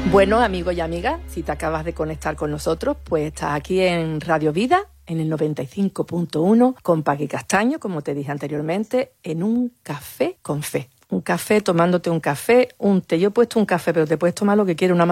Bueno, amigos y amigas, si te acabas de conectar con nosotros, pues estás aquí en Radio Vida, en el 95.1, con Paqui Castaño, como te dije anteriormente, en un café con fe. Un café, tomándote un café, un té. Yo he puesto un café, pero te puedes tomar lo que quieras, una